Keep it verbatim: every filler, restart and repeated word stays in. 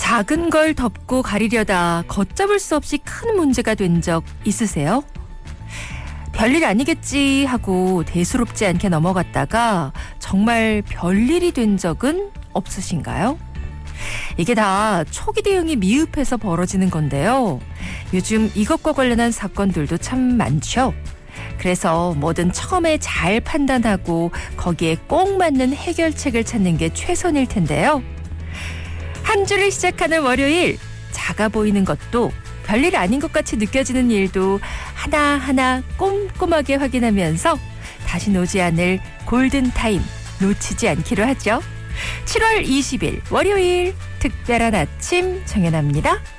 작은 걸 덮고 가리려다 걷잡을 수 없이 큰 문제가 된 적 있으세요? 별일 아니겠지 하고 대수롭지 않게 넘어갔다가 정말 별일이 된 적은 없으신가요? 이게 다 초기 대응이 미흡해서 벌어지는 건데요. 요즘 이것과 관련한 사건들도 참 많죠. 그래서 뭐든 처음에 잘 판단하고 거기에 꼭 맞는 해결책을 찾는 게 최선일 텐데요. 한 주를 시작하는 월요일, 작아 보이는 것도 별일 아닌 것 같이 느껴지는 일도 하나하나 꼼꼼하게 확인하면서 다시 오지 않을 골든타임 놓치지 않기로 하죠. 칠월 이십일 월요일 특별한 아침 정연아입니다.